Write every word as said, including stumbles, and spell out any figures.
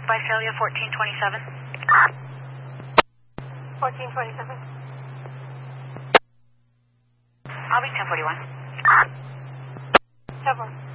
Visalia fourteen twenty-seven. fourteen twenty-seven. I'll be ten forty-one. ten four.